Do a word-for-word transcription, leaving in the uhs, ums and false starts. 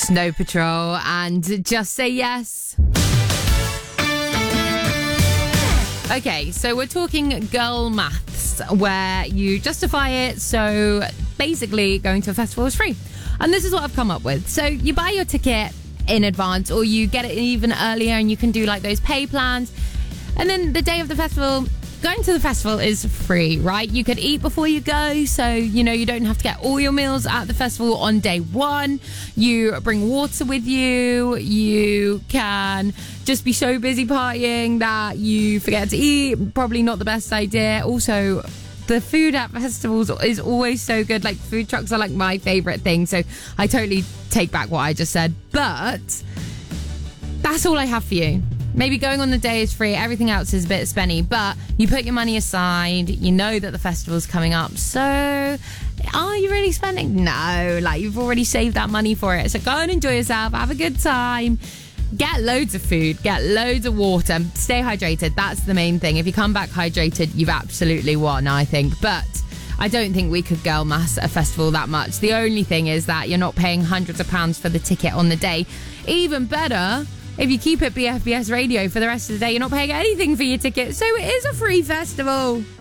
Snow Patrol and Just Say Yes. Okay, so we're talking girl maths, where you justify it, so basically going to a festival is free. And this is what I've come up with. So you buy your ticket in advance, or you get it even earlier, and you can do like those pay plans. And then the day of the festival, going to the festival is free, right? You could eat before you go, so, you know, you don't have to get all your meals at the festival on day one. You bring water with you. You can just be so busy partying that you forget to eat. Probably not the best idea. Also, the food at festivals is always so good. Like, food trucks are like my favorite thing, so I totally take back what I just said. But that's all I have for you. Maybe going on the day is free. Everything else is a bit spenny, but you put your money aside. You know that the festival's coming up. So are you really spending? No, like, you've already saved that money for it. So go and enjoy yourself. Have a good time. Get loads of food. Get loads of water. Stay hydrated. That's the main thing. If you come back hydrated, you've absolutely won, I think. But I don't think we could girl mass a festival that much. The only thing is that you're not paying hundreds of pounds for the ticket on the day. Even better, if you keep it B F B S Radio for the rest of the day, you're not paying anything for your ticket. So it is a free festival.